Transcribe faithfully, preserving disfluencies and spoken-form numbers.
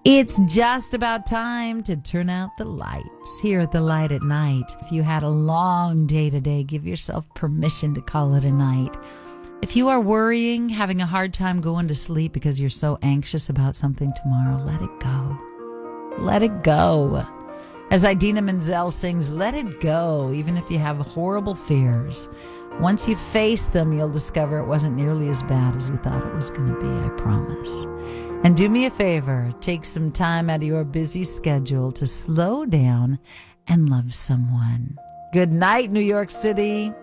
It's just about time to turn out the lights here at the Light at Night. If you had a long day today, give yourself permission to call it a night. If you are worrying, having a hard time going to sleep because you're so anxious about something tomorrow, let it go. Let it go. As Idina Menzel sings, let it go, even if you have horrible fears. Once you face them, you'll discover it wasn't nearly as bad as you thought it was going to be, I promise. And do me a favor, take some time out of your busy schedule to slow down and love someone. Good night, New York City.